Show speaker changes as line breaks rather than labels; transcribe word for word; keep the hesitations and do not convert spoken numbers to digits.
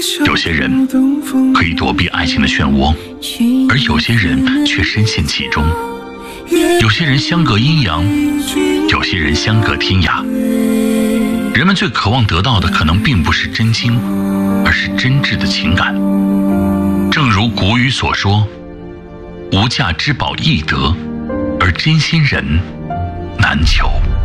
有些人可以躲避爱情的漩涡，而有些人却深陷其中。有些人相隔阴阳，有些人相隔天涯。人们最渴望得到的可能并不是真情，而是真挚的情感。正如古语所说，无价之宝易得，而真心人难求。